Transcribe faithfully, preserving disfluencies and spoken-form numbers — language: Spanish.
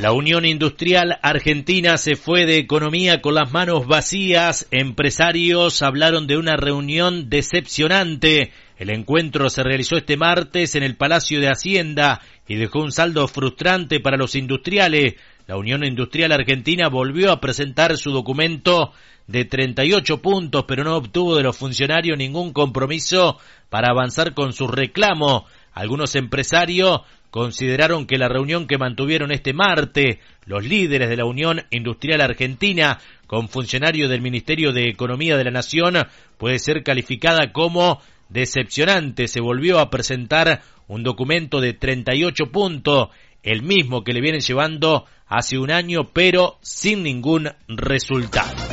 La Unión Industrial Argentina se fue de economía con las manos vacías. Empresarios hablaron de una reunión decepcionante. El encuentro se realizó este martes en el Palacio de Hacienda y dejó un saldo frustrante para los industriales. La Unión Industrial Argentina volvió a presentar su documento de treinta y ocho puntos, pero no obtuvo de los funcionarios ningún compromiso para avanzar con sus reclamos. Algunos empresarios consideraron que la reunión que mantuvieron este martes los líderes de la Unión Industrial Argentina con funcionarios del Ministerio de Economía de la Nación puede ser calificada como decepcionante. Se volvió a presentar un documento de treinta y ocho puntos, el mismo que le vienen llevando hace un año, pero sin ningún resultado.